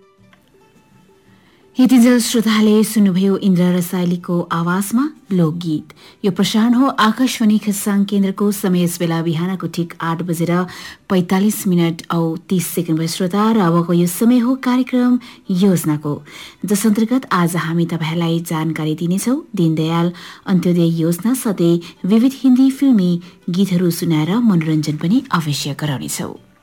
यतिन्जेल श्रोताले सुन्नुभयो इन्द्र रसाइलीको आवाजमा लोकगीत। यो प्रसारण हो आकाशवाणी खरसाङ केन्द्रको समय। यस बेला बिहानको ठिक 8:45 और 30 सेकेन्ड भयो श्रोता। र अबको यो समय हो कार्यक्रम योजनाको, जस अन्तर्गत आज हामी तपाईहरुलाई जानकारी दिनेछौ दीनदयाल अन्त्योदय योजना साथै विविध हिन्दी फिल्मी गीतहरू सुनाएर मनोरञ्जन पनि अवश्य गराउनेछौ।